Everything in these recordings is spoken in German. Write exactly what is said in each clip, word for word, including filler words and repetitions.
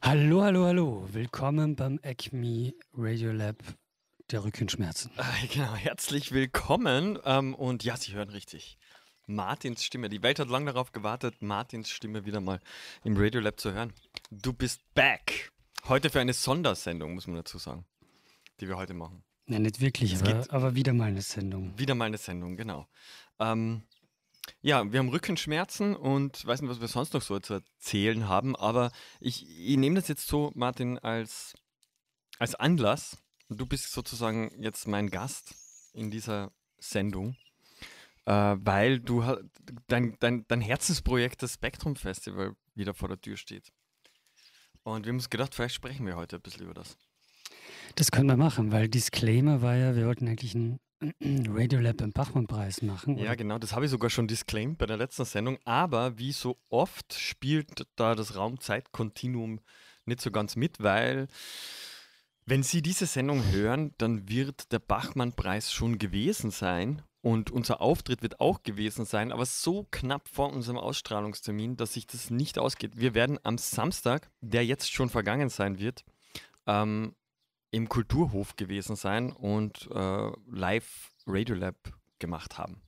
Hallo, hallo, hallo. Willkommen beim Acme Radiolab der Rückenschmerzen. Äh, genau, herzlich willkommen. Ähm, und ja, Sie hören richtig. Martins Stimme. Die Welt hat lange darauf gewartet, Martins Stimme wieder mal im Radiolab zu hören. Du bist back. Heute für eine Sondersendung, muss man dazu sagen, die wir heute machen. Ja, nicht wirklich, Es aber, geht- aber wieder mal eine Sendung. Wieder mal eine Sendung, genau. Ähm, ja, wir haben Rückenschmerzen und weiß nicht, was wir sonst noch so zu erzählen haben, aber ich, ich nehme das jetzt so, Martin, als, als Anlass. Du bist sozusagen jetzt mein Gast in dieser Sendung, äh, weil du ha- dein, dein, dein Herzensprojekt, das Spektrum Festival, wieder vor der Tür steht. Und wir haben uns gedacht, vielleicht sprechen wir heute ein bisschen über das. Das können wir machen, weil Disclaimer war ja, wir wollten eigentlich einen Radiolab im Bachmann-Preis machen. Ja, oder? genau, das habe ich sogar schon disclaimed bei der letzten Sendung, aber wie so oft spielt da das Raum-Zeit-Kontinuum nicht so ganz mit, weil wenn Sie diese Sendung hören, dann wird der Bachmann-Preis schon gewesen sein und unser Auftritt wird auch gewesen sein, aber so knapp vor unserem Ausstrahlungstermin, dass sich das nicht ausgeht. Wir werden am Samstag, der jetzt schon vergangen sein wird, ähm, im Kulturhof gewesen sein und äh, live Radiolab gemacht haben.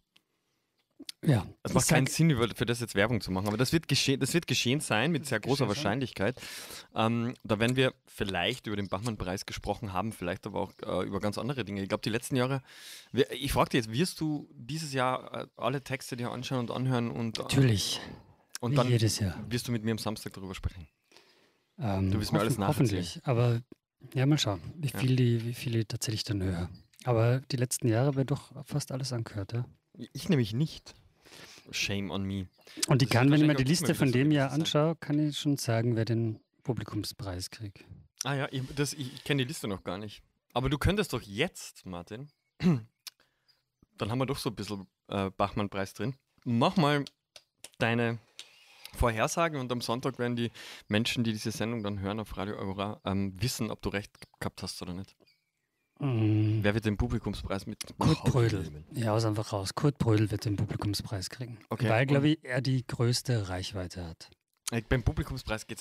Ja, Es ich macht keinen sag, Sinn, über- für das jetzt Werbung zu machen, aber das wird, gesche das wird geschehen sein mit sehr großer geschehen sein. Wahrscheinlichkeit. Ähm, da werden wir vielleicht über den Bachmann-Preis gesprochen haben, vielleicht aber auch äh, über ganz andere Dinge. Ich glaube, die letzten Jahre, wir, ich frage dich jetzt, wirst du dieses Jahr äh, alle Texte dir anschauen und anhören und, äh, natürlich, und wie dann jedes Jahr. wirst du mit mir am Samstag darüber sprechen? Ähm, Du wirst mir alles nacherzählen. Hoffentlich, aber ja, mal schauen, wie Ja. viel, die, wie viele ich tatsächlich dann höre. Aber die letzten Jahre wird doch fast alles angehört, ja. Ich nämlich nicht. Shame on me. Und ich Das kann, wird wenn ich mir wahrscheinlich die auch Liste diesmal von wieder so dem Jahr gewesen sein. anschaue, kann ich schon sagen, wer den Publikumspreis kriegt. Ah ja, ich, das- ich, ich kenne die Liste noch gar nicht. Aber du könntest doch jetzt, Martin, dann haben wir doch so ein bisschen äh, Bachmann-Preis drin. Mach mal deine Vorhersagen und am Sonntag werden die Menschen, die diese Sendung dann hören auf Radio Agora, ähm, wissen, ob du recht gehabt hast oder nicht. Mm. Wer wird den Publikumspreis mit nach Kurt Hause Brödel. nehmen? Ja, aus einfach raus. Kurt Brödel wird den Publikumspreis kriegen. Okay, Weil, und- glaube ich, er die größte Reichweite hat. Äh, Beim Publikumspreis geht